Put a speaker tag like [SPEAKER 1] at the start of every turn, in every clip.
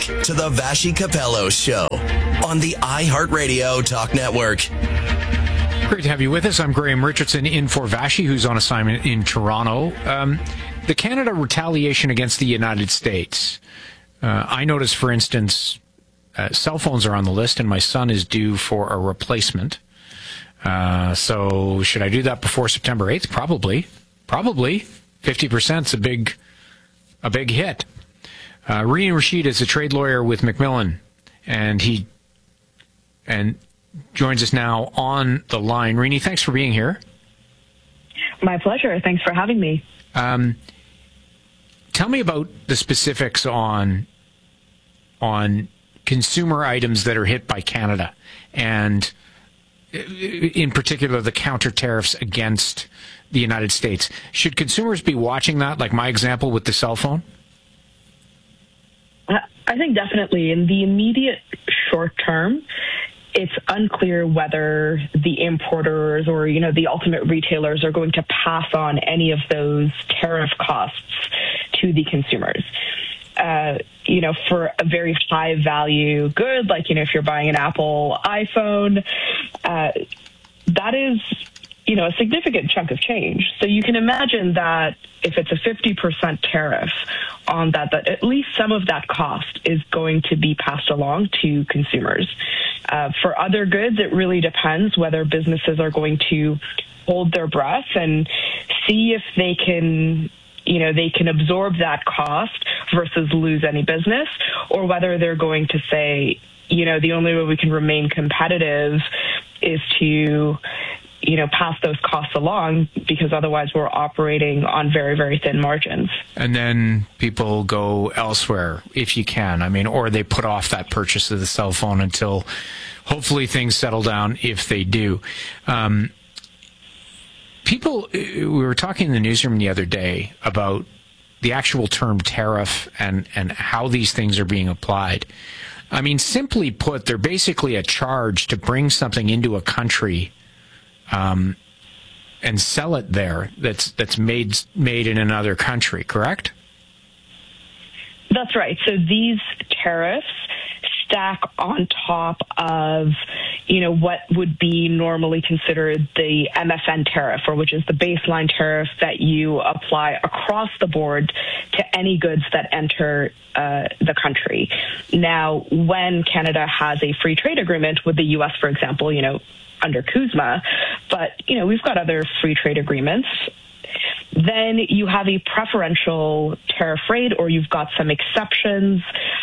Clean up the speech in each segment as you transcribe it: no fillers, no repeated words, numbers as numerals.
[SPEAKER 1] to the Vassy Capello Show on the iHeartRadio Talk Network.
[SPEAKER 2] Great to have you with us. I'm Graham Richardson in for Vassy, who's on assignment in Toronto. The Canada retaliation against the United States. I noticed, for instance, cell phones are on the list, and my son is due for a replacement. So should I do that before September 8th? Probably. 50% is a big hit. Rini Rashid is a trade lawyer with Macmillan, and he joins us now on the line. Rini, thanks for being here.
[SPEAKER 3] My pleasure. Thanks for having me.
[SPEAKER 2] Tell me about the specifics on consumer items that are hit by Canada, and in particular the counter tariffs against the United States. Should consumers be watching that, like my example with the cell phone?
[SPEAKER 3] I think definitely in the immediate short term, it's unclear whether the importers or, the ultimate retailers are going to pass on any of those tariff costs to the consumers. For a very high value good, like, if you're buying an Apple iPhone, that is, a significant chunk of change. So you can imagine that if it's a 50% tariff on that at least some of that cost is going to be passed along to consumers. For other goods, it really depends whether businesses are going to hold their breath and see if they can absorb that cost versus lose any business, or whether they're going to say, the only way we can remain competitive is to pass those costs along, because otherwise we're operating on very, very thin margins.
[SPEAKER 2] And then people go elsewhere if you can. Or they put off that purchase of the cell phone until hopefully things settle down, if they do. We were talking in the newsroom the other day about the actual term tariff and how these things are being applied. Simply put, they're basically a charge to bring something into a country and sell it there that's made in another country, correct?
[SPEAKER 3] That's right. So these tariffs stack on top of, what would be normally considered the MFN tariff, or which is the baseline tariff that you apply across the board to any goods that enter the country. Now, when Canada has a free trade agreement with the U.S., for example, under CUSMA, but, we've got other free trade agreements, then you have a preferential tariff rate, or you've got some exceptions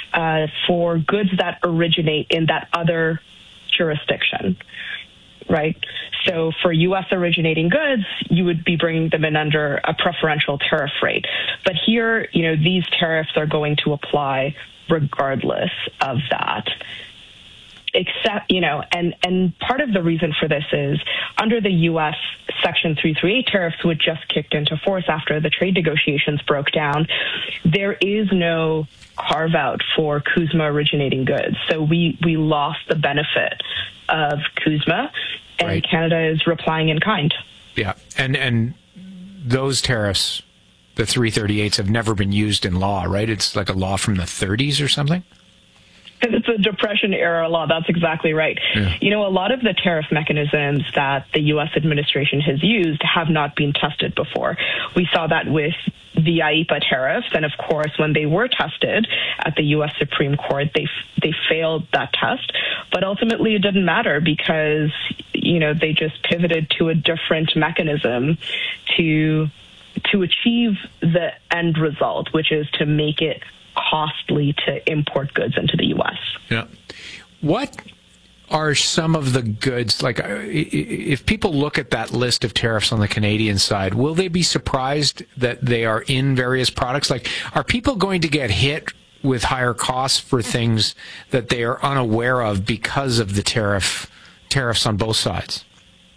[SPEAKER 3] for goods that originate in that other jurisdiction, right? So for U.S. originating goods, you would be bringing them in under a preferential tariff rate. But here, these tariffs are going to apply regardless of that. Except, and part of the reason for this is under the U.S. Section 338 tariffs, which just kicked into force after the trade negotiations broke down, there is no carve-out for CUSMA originating goods. So we lost the benefit of CUSMA, and right. Canada is replying in kind.
[SPEAKER 2] Yeah, and those tariffs, the 338s, have never been used in law, right? It's like a law from the 30s or something?
[SPEAKER 3] It's a Depression-era law. That's exactly right. Yeah. A lot of the tariff mechanisms that the U.S. administration has used have not been tested before. We saw that with the IEEPA tariffs, and of course, when they were tested at the U.S. Supreme Court, they failed that test. But ultimately, it didn't matter because, they just pivoted to a different mechanism to achieve the end result, which is to make it costly to import goods into the U.S.
[SPEAKER 2] Yeah. What are some of the goods, like if people look at that list of tariffs on the Canadian side, will they be surprised that they are in various products? Like, are people going to get hit with higher costs for things that they are unaware of because of the tariffs on both sides?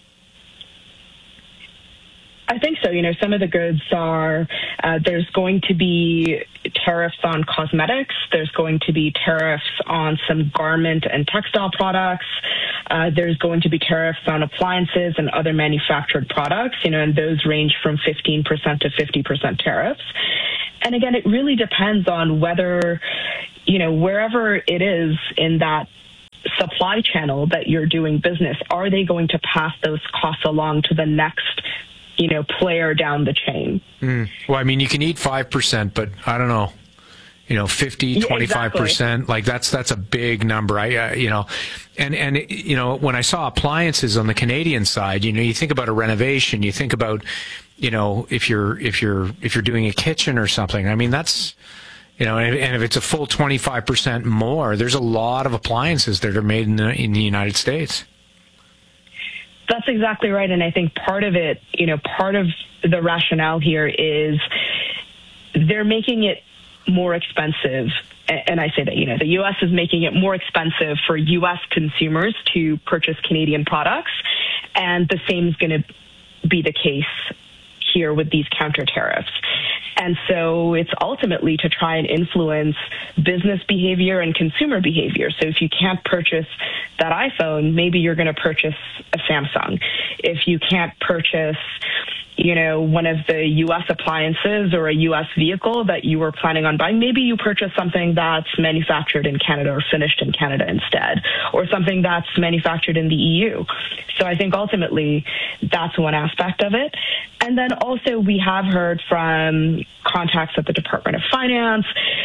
[SPEAKER 3] I think so. Some of the goods are, there's going to be tariffs on cosmetics. There's going to be tariffs on some garment and textile products. There's going to be tariffs on appliances and other manufactured products, and those range from 15% to 50% tariffs. And again, it really depends on whether, wherever it is in that supply channel that you're doing business, are they going to pass those costs along to the next, player down the chain?
[SPEAKER 2] Well, I mean, you can eat 5%, but I don't know. 50, 25%, exactly. Like that's a big number. And when I saw appliances on the Canadian side, you think about a renovation, you think about, if you're doing a kitchen or something. I mean, that's, and if it's a full 25% more, there's a lot of appliances that are made in the United States.
[SPEAKER 3] That's exactly right. And I think part of it, part of the rationale here is they're making it more expensive. And I say that, the U.S. is making it more expensive for U.S. consumers to purchase Canadian products. And the same is going to be the case here with these counter tariffs. And so it's ultimately to try and influence business behavior and consumer behavior. So if you can't purchase that iPhone, maybe you're going to purchase a Samsung. If you can't purchase, one of the U.S. appliances or a U.S. vehicle that you were planning on buying, maybe you purchase something that's manufactured in Canada or finished in Canada instead, or something that's manufactured in the EU. So I think ultimately that's one aspect of it. And then also we have heard from contacts at the Department of Finance,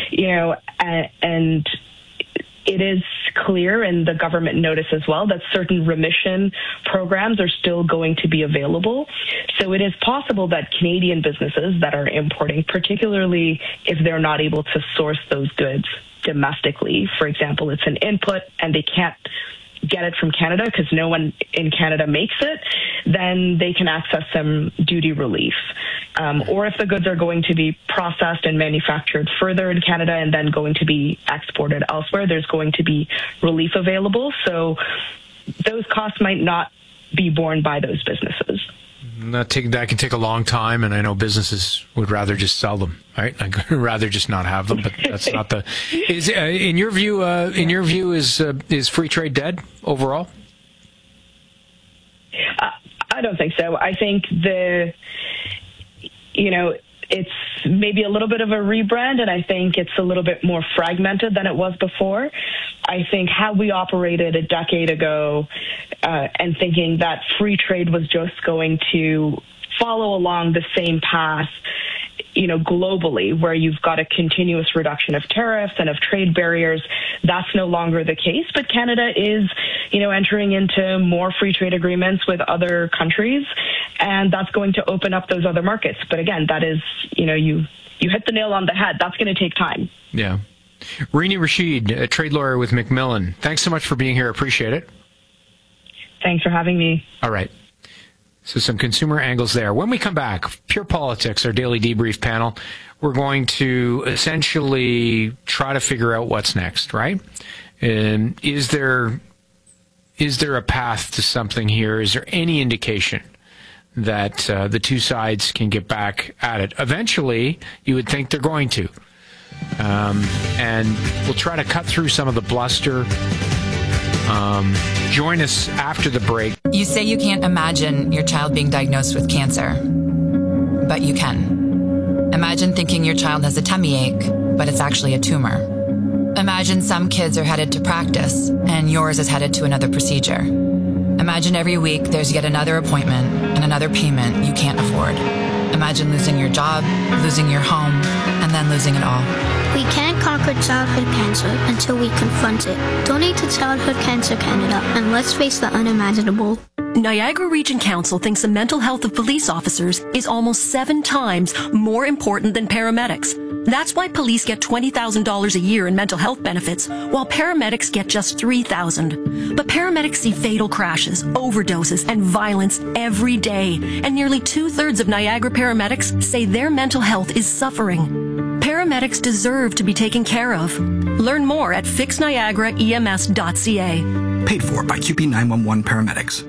[SPEAKER 3] and it is clear in the government notice as well that certain remission programs are still going to be available. So it is possible that Canadian businesses that are importing, particularly if they're not able to source those goods domestically, for example, it's an input and they can't get it from Canada because no one in Canada makes it, then they can access some duty relief. Or if the goods are going to be processed and manufactured further in Canada and then going to be exported elsewhere, there's going to be relief available. So those costs might not be borne by those businesses.
[SPEAKER 2] That can take a long time, and I know businesses would rather just sell them, right? I'd rather just not have them, but that's not the. In your view, is free trade dead overall?
[SPEAKER 3] I don't think so. I think it's maybe a little bit of a rebrand, and I think it's a little bit more fragmented than it was before. I think how we operated a decade ago and thinking that free trade was just going to follow along the same path, globally, where you've got a continuous reduction of tariffs and of trade barriers, that's no longer the case. But Canada is, entering into more free trade agreements with other countries, and that's going to open up those other markets. But again, that is, you hit the nail on the head. That's going to take time.
[SPEAKER 2] Yeah. Rini Rashid, a trade lawyer with Macmillan. Thanks so much for being here. Appreciate it.
[SPEAKER 3] Thanks for having me.
[SPEAKER 2] All right. So some consumer angles there. When we come back, Pure Politics, our daily debrief panel, we're going to essentially try to figure out what's next, right? And is there a path to something here? Is there any indication that the two sides can get back at it? Eventually, you would think they're going to. And we'll try to cut through some of the bluster. Join us after the break.
[SPEAKER 4] You say you can't imagine your child being diagnosed with cancer, but you can. Imagine thinking your child has a tummy ache, but it's actually a tumor. Imagine some kids are headed to practice, and yours is headed to another procedure. Imagine every week there's yet another appointment and another payment you can't afford. Imagine losing your job, losing your home, and then losing it all.
[SPEAKER 5] We can't conquer childhood cancer until we confront it. Donate to Childhood Cancer Canada, and let's face the unimaginable.
[SPEAKER 6] Niagara Region Council thinks the mental health of police officers is almost 7 times more important than paramedics. That's why police get $20,000 a year in mental health benefits, while paramedics get just $3,000. But paramedics see fatal crashes, overdoses, and violence every day, and nearly 2/3 of Niagara paramedics say their mental health is suffering. Paramedics deserve to be taken care of. Learn more at fixniagaraems.ca.
[SPEAKER 7] Paid for by QP 911 paramedics.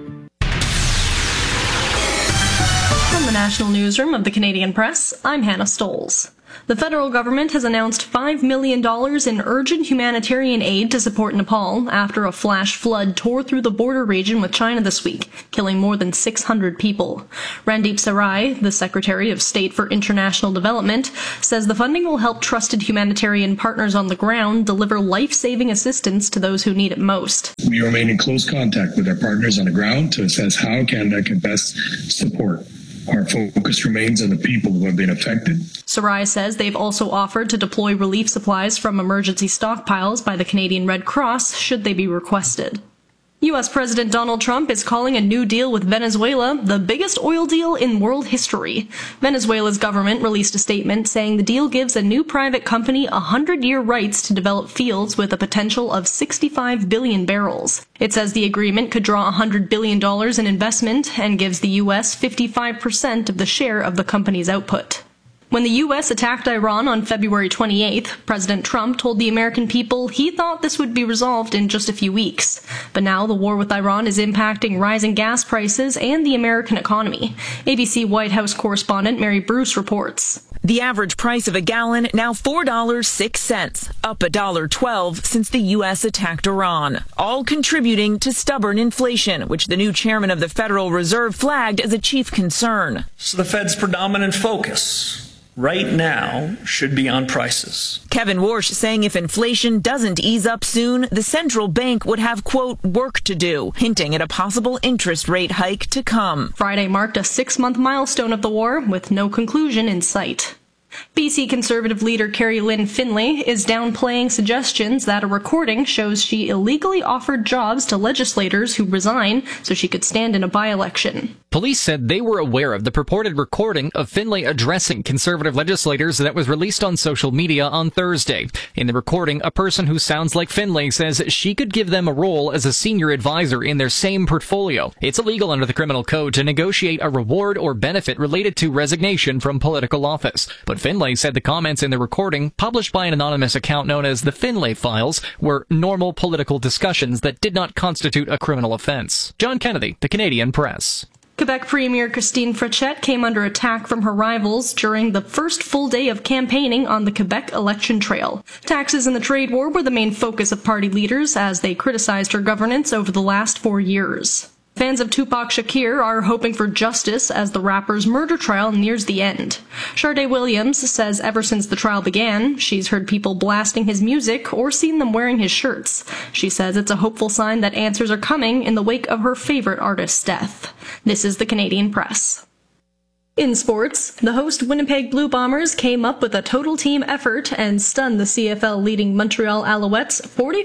[SPEAKER 8] From the National Newsroom of the Canadian Press, I'm Hannah Stoles. The federal government has announced $5 million in urgent humanitarian aid to support Nepal after a flash flood tore through the border region with China this week, killing more than 600 people. Randeep Sarai, the Secretary of State for International Development, says the funding will help trusted humanitarian partners on the ground deliver life-saving assistance to those who need it most.
[SPEAKER 9] We remain in close contact with our partners on the ground to assess how Canada can best support. Our focus remains on the people who have been affected.
[SPEAKER 8] Sarai says they've also offered to deploy relief supplies from emergency stockpiles by the Canadian Red Cross should they be requested. U.S. President Donald Trump is calling a new deal with Venezuela the biggest oil deal in world history. Venezuela's government released a statement saying the deal gives a new private company 100-year rights to develop fields with a potential of 65 billion barrels. It says the agreement could draw $100 billion in investment and gives the U.S. 55% of the share of the company's output. When the U.S. attacked Iran on February 28th, President Trump told the American people he thought this would be resolved in just a few weeks. But now the war with Iran is impacting rising gas prices and the American economy. ABC White House correspondent Mary Bruce reports.
[SPEAKER 10] The average price of a gallon now $4.06, up $1.12 since the U.S. attacked Iran, all contributing to stubborn inflation, which the new chairman of the Federal Reserve flagged as a chief concern.
[SPEAKER 11] So the Fed's predominant focus right now should be on prices.
[SPEAKER 10] Kevin Warsh saying if inflation doesn't ease up soon, the central bank would have, quote, work to do, hinting at a possible interest rate hike to come.
[SPEAKER 8] Friday marked a 6-month milestone of the war with no conclusion in sight. BC Conservative leader Carrie Lynn Finlay is downplaying suggestions that a recording shows she illegally offered jobs to legislators who resign so she could stand in a by-election.
[SPEAKER 12] Police said they were aware of the purported recording of Finlay addressing Conservative legislators that was released on social media on Thursday. In the recording, a person who sounds like Finlay says she could give them a role as a senior advisor in their same portfolio. It's illegal under the criminal code to negotiate a reward or benefit related to resignation from political office. But Finlay said the comments in the recording, published by an anonymous account known as the Finlay Files, were normal political discussions that did not constitute a criminal offense. John Kennedy, The Canadian Press.
[SPEAKER 8] Quebec Premier Christine Frechette came under attack from her rivals during the first full day of campaigning on the Quebec election trail. Taxes and the trade war were the main focus of party leaders as they criticized her governance over the last 4 years. Fans of Tupac Shakur are hoping for justice as the rapper's murder trial nears the end. Sharday Williams says ever since the trial began, she's heard people blasting his music or seen them wearing his shirts. She says it's a hopeful sign that answers are coming in the wake of her favorite artist's death. This is the Canadian Press. In sports, the host Winnipeg Blue Bombers came up with a total team effort and stunned the CFL leading Montreal Alouettes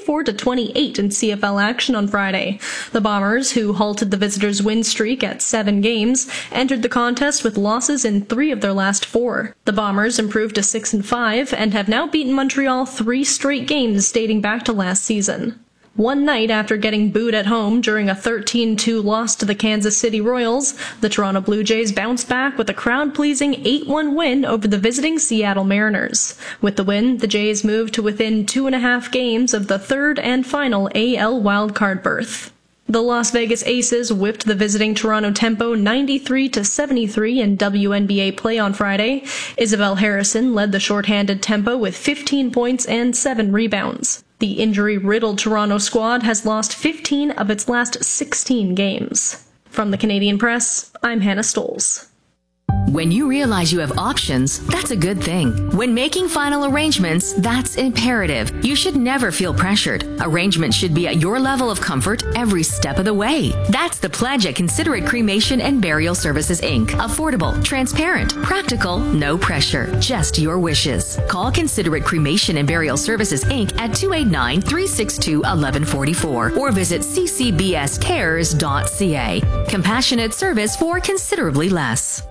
[SPEAKER 8] 44-28 in CFL action on Friday. The Bombers, who halted the visitors' win streak at 7 games, entered the contest with losses in 3 of their last 4. The Bombers improved to 6-5 and have now beaten Montreal 3 straight games dating back to last season. One night after getting booed at home during a 13-2 loss to the Kansas City Royals, the Toronto Blue Jays bounced back with a crowd-pleasing 8-1 win over the visiting Seattle Mariners. With the win, the Jays moved to within 2.5 games of the third and final AL wildcard berth. The Las Vegas Aces whipped the visiting Toronto Tempo 93-73 in WNBA play on Friday. Isabel Harrison led the shorthanded Tempo with 15 points and 7 rebounds. The injury-riddled Toronto squad has lost 15 of its last 16 games. From the Canadian Press, I'm Hannah Stoles.
[SPEAKER 13] When you realize you have options, that's a good thing. When making final arrangements, that's imperative. You should never feel pressured. Arrangements should be at your level of comfort every step of the way. That's the pledge at Considerate Cremation and Burial Services, Inc. Affordable, transparent, practical, no pressure, just your wishes. Call Considerate Cremation and Burial Services, Inc. at 289-362-1144 or visit ccbscares.ca. Compassionate service for considerably less.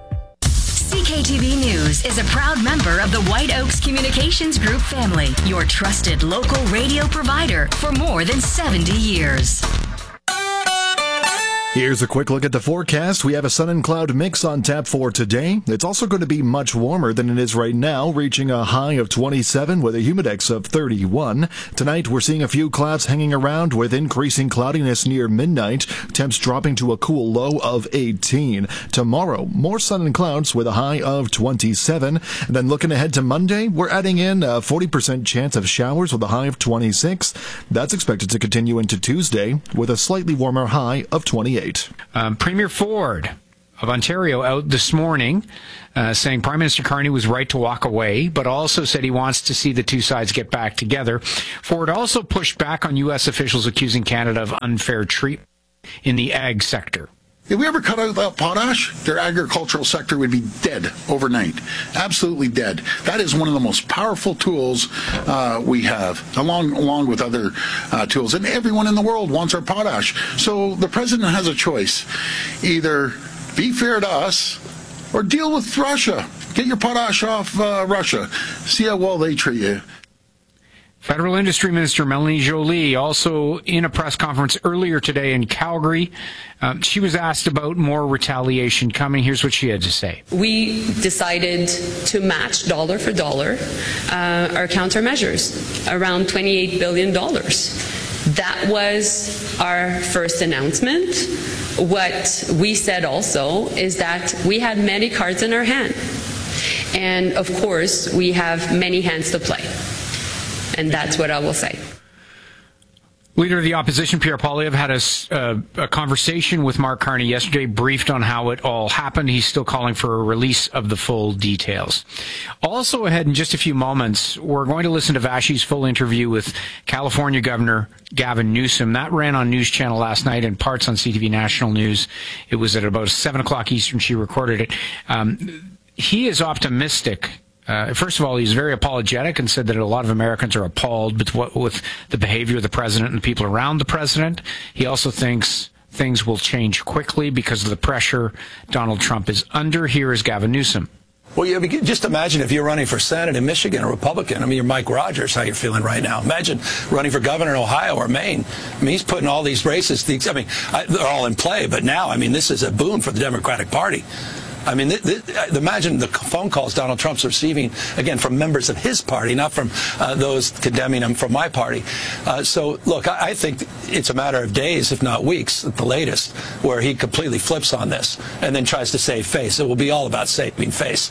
[SPEAKER 14] CKTV News is a proud member of the White Oaks Communications Group family, your trusted local radio provider for more than 70 years.
[SPEAKER 15] Here's a quick look at the forecast. We have a sun and cloud mix on tap for today. It's also going to be much warmer than it is right now, reaching a high of 27 with a humidex of 31. Tonight, we're seeing a few clouds hanging around with increasing cloudiness near midnight. Temps dropping to a cool low of 18. Tomorrow, more sun and clouds with a high of 27. And then looking ahead to Monday, we're adding in a 40% chance of showers with a high of 26. That's expected to continue into Tuesday with a slightly warmer high of 28.
[SPEAKER 2] Premier Ford of Ontario out this morning saying Prime Minister Carney was right to walk away, but also said he wants to see the two sides get back together. Ford also pushed back on U.S. officials accusing Canada of unfair treatment in the ag sector.
[SPEAKER 16] If we ever cut out that potash, their agricultural sector would be dead overnight. Absolutely dead. That is one of the most powerful tools we have, along with other tools. And everyone in the world wants our potash. So the president has a choice. Either be fair to us or deal with Russia. Get your potash off Russia. See how well they treat you.
[SPEAKER 2] Federal Industry Minister Melanie Joly also in a press conference earlier today in Calgary. She was asked about more retaliation coming. Here's what she had to say.
[SPEAKER 17] We decided to match dollar for dollar our countermeasures, around $28 billion. That was our first announcement. What we said also is that we had many cards in our hand. And of course, we have many hands to play. And that's what I will say.
[SPEAKER 2] Leader of the opposition, Pierre Poilievre, had a conversation with Mark Carney yesterday, briefed on how it all happened. He's still calling for a release of the full details. Also ahead in just a few moments, we're going to listen to Vashi's full interview with California Governor Gavin Newsom. That ran on News Channel last night in parts on CTV National News. It was at about 7 o'clock Eastern. She recorded it. He is optimistic. First of all, he's very apologetic and said that a lot of Americans are appalled with the behavior of the president and the people around the president. He also thinks things will change quickly because of the pressure Donald Trump is under. Here is Gavin Newsom.
[SPEAKER 18] Well, just imagine if you're running for Senate in Michigan, a Republican. I mean, you're Mike Rogers, how you're feeling right now. Imagine running for governor in Ohio or Maine. I mean, he's putting all these races, they're all in play, but now, this is a boon for the Democratic Party. Imagine the phone calls Donald Trump's receiving, again, from members of his party, not from those condemning him from my party. So, look, I think it's a matter of days, if not weeks, at the latest, where he completely flips on this and then tries to save face. It will be all about saving face.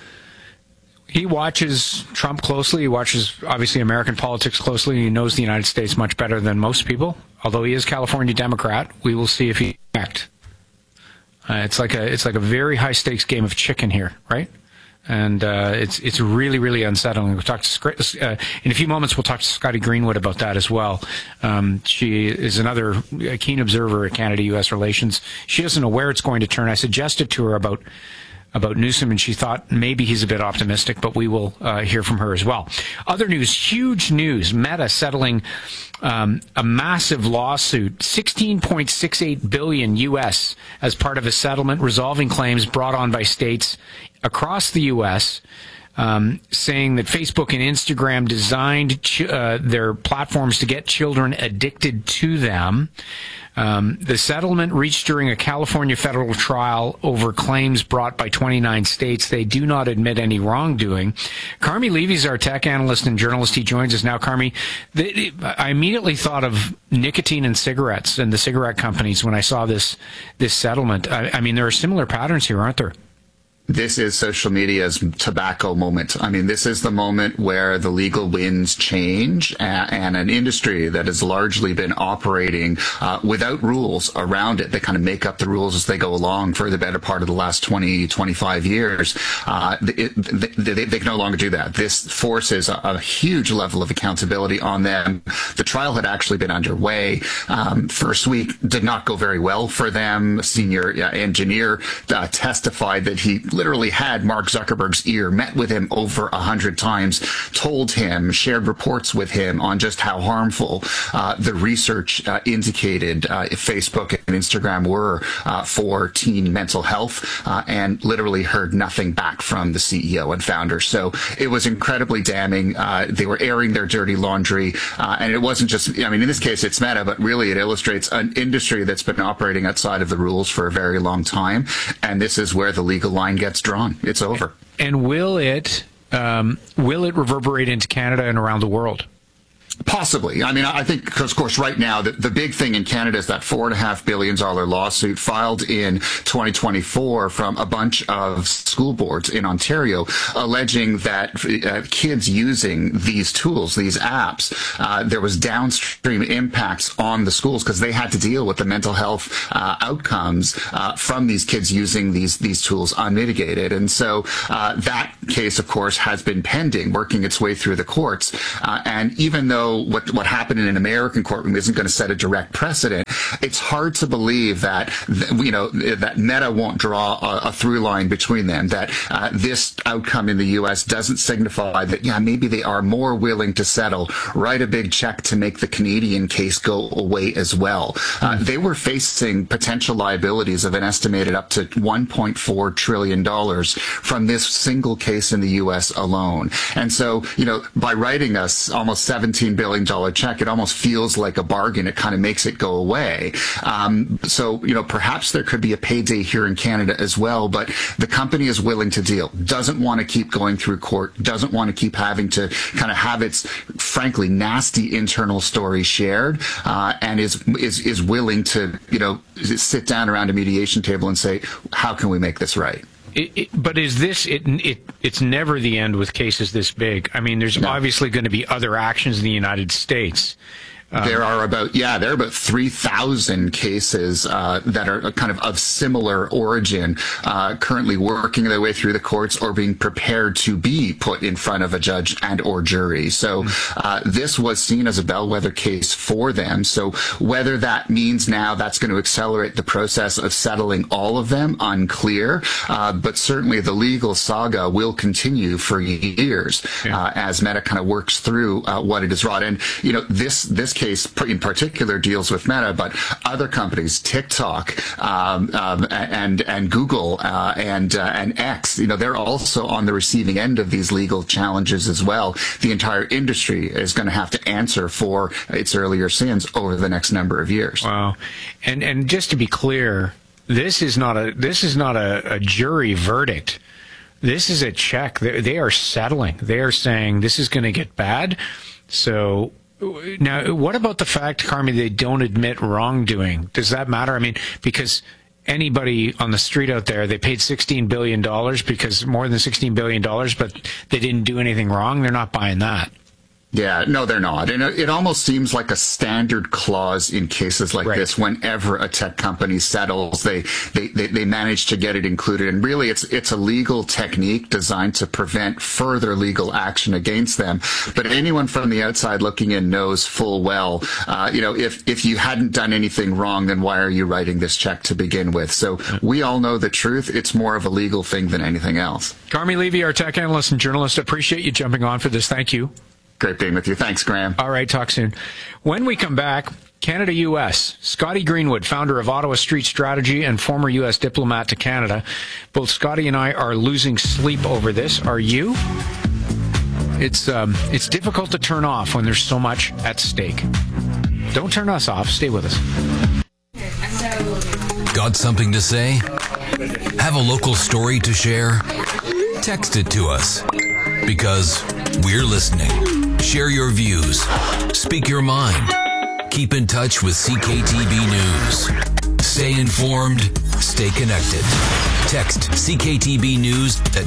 [SPEAKER 2] He watches Trump closely. He watches, obviously, American politics closely. He knows the United States much better than most people. Although he is California Democrat, we will see if he acts. It's like a very high stakes game of chicken here, right? And it's really, really unsettling. We'll talk to in a few moments. We'll talk to Scotty Greenwood about that as well. She is another keen observer at Canada-U.S. relations. She doesn't know where it's going to turn. I suggested to her about Newsom, and she thought maybe he's a bit optimistic, but we will hear from her as well. Other news, huge news, Meta settling a massive lawsuit, $16.68 billion U.S. as part of a settlement resolving claims brought on by states across the U.S., saying that Facebook and Instagram designed their platforms to get children addicted to them. The settlement reached during a California federal trial over claims brought by 29 states. They do not admit any wrongdoing. Carmi Levy is our tech analyst and journalist. He joins us now. Carmi, I immediately thought of nicotine and cigarettes and the cigarette companies when I saw this settlement. I mean, there are similar patterns here, aren't there?
[SPEAKER 19] This is social media's tobacco moment. This is the moment where the legal winds change and an industry that has largely been operating without rules around it. They kind of make up the rules as they go along for the better part of the last 20, 25 years. They can no longer do that. This forces a huge level of accountability on them. The trial had actually been underway. First week did not go very well for them. A senior engineer testified that he literally had Mark Zuckerberg's ear, met with him over 100 times, told him, shared reports with him on just how harmful the research indicated Facebook and Instagram were for teen mental health, and literally heard nothing back from the CEO and founder. So it was incredibly damning. They were airing their dirty laundry, and it wasn't just, I mean, in this case it's Meta, but really it illustrates an industry that's been operating outside of the rules for a very long time, and this is where the legal line gets drawn. It's over.
[SPEAKER 2] And will it reverberate into Canada and around the world?
[SPEAKER 19] Possibly. I mean, I think, because, of course, right now, the big thing in Canada is that $4.5 billion lawsuit filed in 2024 from a bunch of school boards in Ontario alleging that kids using these tools, these apps, there was downstream impacts on the schools because they had to deal with the mental health outcomes from these kids using these tools unmitigated. And so that case, of course, has been pending, working its way through the courts. And even though what happened in an American courtroom isn't going to set a direct precedent, it's hard to believe that that Meta won't draw a through line between them, that this outcome in the U.S. doesn't signify that, maybe they are more willing to settle, write a big check to make the Canadian case go away as well. They were facing potential liabilities of an estimated up to $1.4 trillion from this single case in the U.S. alone. And so, by writing us almost $17 billion check, it almost feels like a bargain. It kind of makes it go away. So, perhaps there could be a payday here in Canada as well, but the company is willing to deal, doesn't want to keep going through court, doesn't want to keep having to kind of have its, frankly, nasty internal story shared, and is willing to, sit down around a mediation table and say, how can we make this right?
[SPEAKER 2] But is this it's never the end with cases this big? I mean, there's obviously going to be other actions in the United States.
[SPEAKER 19] There are about 3,000 cases that are kind of similar origin, currently working their way through the courts or being prepared to be put in front of a judge and or jury. So this was seen as a bellwether case for them. So whether that means now that's going to accelerate the process of settling all of them, unclear. But certainly the legal saga will continue for years as Meta kind of works through what it has wrought. And this case in particular deals with Meta, but other companies, TikTok and Google and X, they're also on the receiving end of these legal challenges as well. The entire industry is going to have to answer for its earlier sins over the next number of years.
[SPEAKER 2] Wow, and just to be clear, this is not a jury verdict. This is a check. They are settling. They are saying this is going to get bad. So. Now, what about the fact, Carmi, they don't admit wrongdoing? Does that matter? I mean, because anybody on the street out there, they paid $16 billion because more than $16 billion, but they didn't do anything wrong. They're not buying that.
[SPEAKER 19] Yeah, no, they're not. And it almost seems like a standard clause in cases like this. Whenever a tech company settles, they manage to get it included. And really, it's a legal technique designed to prevent further legal action against them. But anyone from the outside looking in knows full well, if you hadn't done anything wrong, then why are you writing this check to begin with? So we all know the truth. It's more of a legal thing than anything else.
[SPEAKER 2] Carmi Levy, our tech analyst and journalist, appreciate you jumping on for this. Thank you.
[SPEAKER 19] Great being with you. Thanks, Graham.
[SPEAKER 2] All right, talk soon. When we come back, Canada-U.S. Scotty Greenwood, founder of Ottawa Street Strategy and former U.S. diplomat to Canada. Both Scotty and I are losing sleep over this. Are you? It's difficult to turn off when there's so much at stake. Don't turn us off. Stay with us.
[SPEAKER 20] Got something to say? Have a local story to share? Text it to us. Because we're listening. Share your views. Speak your mind. Keep in touch with CKTB News. Stay informed. Stay connected. Text CKTB News at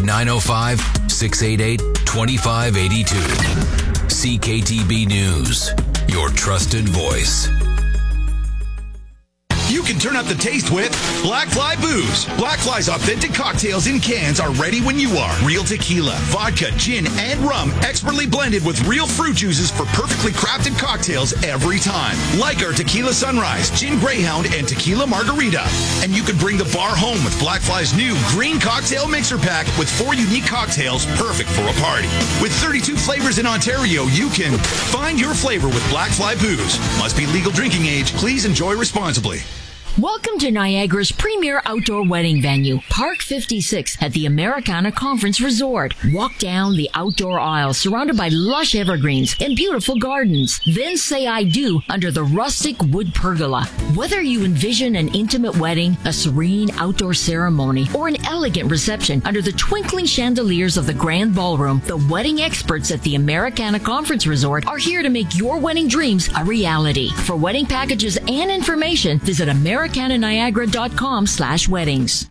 [SPEAKER 20] 905-688-2582. CKTB News. Your trusted voice.
[SPEAKER 1] You can turn up the taste with
[SPEAKER 21] Blackfly Booze. Blackfly's authentic cocktails in cans are ready when you are. Real tequila, vodka, gin, and rum, expertly blended with real fruit juices for perfectly crafted cocktails every time. Like our Tequila Sunrise, Gin Greyhound, and Tequila Margarita. And you could bring the bar home with Blackfly's new green cocktail mixer pack with 4 unique cocktails perfect for a party. With 32 flavors in Ontario, you can find your flavor with Blackfly Booze. Must be legal drinking age. Please enjoy responsibly.
[SPEAKER 22] Welcome to Niagara's premier outdoor wedding venue, Park 56 at the Americana Conference Resort. Walk down the outdoor aisle surrounded by lush evergreens and beautiful gardens. Then say I do under the rustic wood pergola. Whether you envision an intimate wedding, a serene outdoor ceremony, or an elegant reception under the twinkling chandeliers of the grand ballroom, the wedding experts at the Americana Conference Resort are here to make your wedding dreams a reality. For wedding packages and information, visit americananiagara.com/weddings.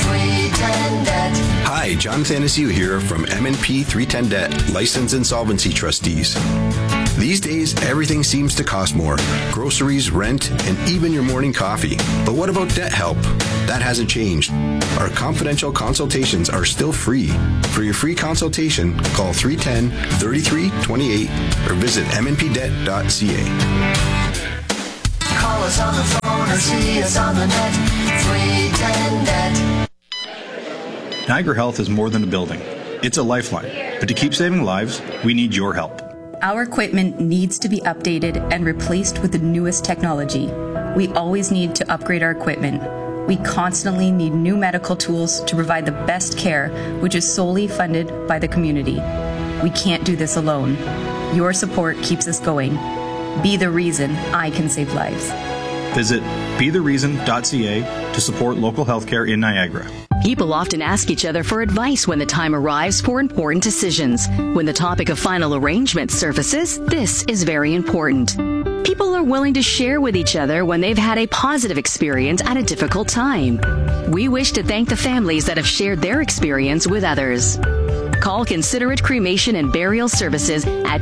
[SPEAKER 23] Hi, John Thanasiu here from M&P 310 Debt, Licensed Insolvency Trustees. These days, everything seems to cost more. Groceries, rent, and even your morning coffee. But what about debt help? That hasn't changed. Our confidential consultations are still free. For your free consultation, call 310-3328 or visit mnpdebt.ca.
[SPEAKER 24] Call us on the phone or see us on the net. 310 Debt.
[SPEAKER 25] Niagara Health is more than a building. It's a lifeline. But to keep saving lives, we need your help.
[SPEAKER 26] Our equipment needs to be updated and replaced with the newest technology. We always need to upgrade our equipment. We constantly need new medical tools to provide the best care, which is solely funded by the community. We can't do this alone. Your support keeps us going. Be the reason I can save lives.
[SPEAKER 25] Visit bethereason.ca to support local healthcare in Niagara.
[SPEAKER 27] People often ask each other for advice when the time arrives for important decisions. When the topic of final arrangement surfaces, this is very important. People are willing to share with each other when they've had a positive experience at a difficult time. We wish to thank the families that have shared their experience with others. Call Considerate Cremation and Burial Services at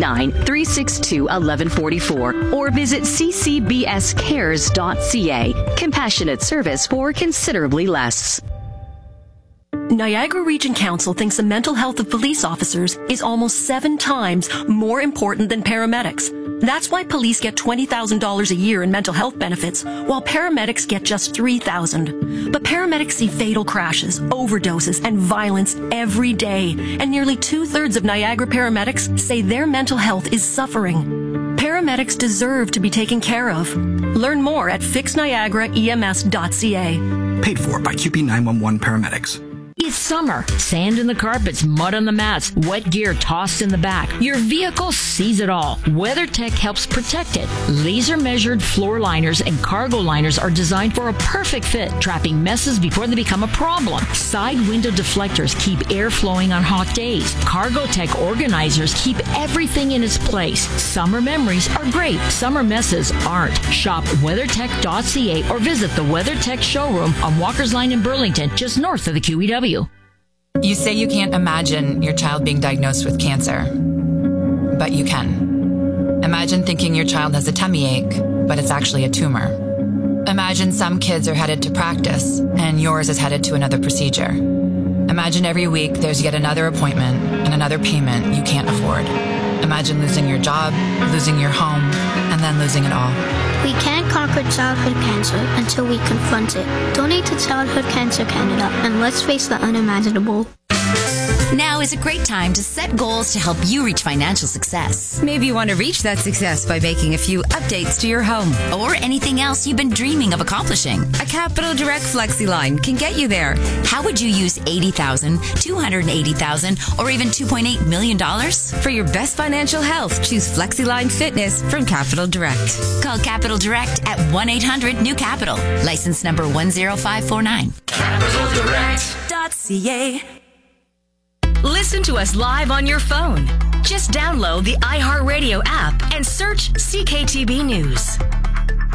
[SPEAKER 27] 289-362-1144 or visit ccbscares.ca. Compassionate service for considerably less.
[SPEAKER 6] Niagara Region Council thinks the mental health of police officers is almost 7 times more important than paramedics. That's why police get $20,000 a year in mental health benefits, while paramedics get just $3,000. But paramedics see fatal crashes, overdoses, and violence every day, and nearly 2/3 of Niagara paramedics say their mental health is suffering. Paramedics deserve to be taken care of. Learn more at fixniagaraems.ca.
[SPEAKER 7] Paid for by QP 911 paramedics.
[SPEAKER 22] It's summer. Sand in the carpets, mud on the mats, wet gear tossed in the back. Your vehicle sees it all. WeatherTech helps protect it. Laser-measured floor liners and cargo liners are designed for a perfect fit, trapping messes before they become a problem. Side window deflectors keep air flowing on hot days. CargoTech organizers keep everything in its place. Summer memories are great. Summer messes aren't. Shop WeatherTech.ca or visit the WeatherTech showroom on Walker's Line in Burlington, just north of the QEW.
[SPEAKER 4] You say you can't imagine your child being diagnosed with cancer, but you can. Imagine thinking your child has a tummy ache, but it's actually a tumor. Imagine some kids are headed to practice, and yours is headed to another procedure. Imagine every week there's yet another appointment and another payment you can't afford. Imagine losing your job, losing your home, and then losing it all.
[SPEAKER 5] We can't conquer childhood cancer until we confront it. Donate to Childhood Cancer Canada and let's face the unimaginable.
[SPEAKER 14] Now is a great time to set goals to help you reach financial success. Maybe you want to reach that success by making a few updates to your home or anything else you've been dreaming of accomplishing. A Capital Direct FlexiLine can get you there. How would you use $80,000, $280,000, or even $2.8 million? For your best financial health, choose FlexiLine Fitness from Capital Direct. Call Capital Direct at 1-800-NEW-CAPITAL. License number 10549. CapitalDirect.ca.
[SPEAKER 22] Listen to us live on your phone. Just download the iHeartRadio app and search CKTB News.